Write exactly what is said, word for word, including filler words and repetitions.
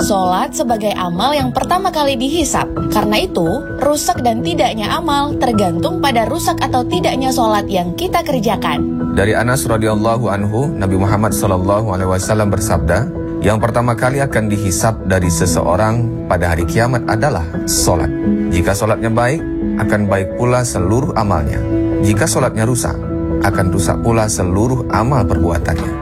Sholat sebagai amal yang pertama kali dihisap. Karena itu, rusak dan tidaknya amal tergantung pada rusak atau tidaknya sholat yang kita kerjakan. Dari Anas radhiyallahu anhu, Nabi Muhammad shallallahu alaihi wasallam bersabda, yang pertama kali akan dihisap dari seseorang pada hari kiamat adalah sholat. Jika sholatnya baik, akan baik pula seluruh amalnya. Jika sholatnya rusak, akan rusak pula seluruh amal perbuatannya.